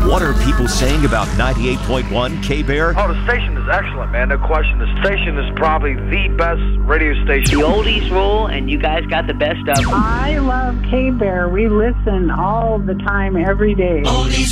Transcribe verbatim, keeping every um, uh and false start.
What are people saying about ninety-eight point one K-Bear? Oh, the station is excellent, man. No question. The station is probably the best radio station. The oldies rule, and you guys got the best of them. I love K-Bear. We listen all the time, every day. Oldies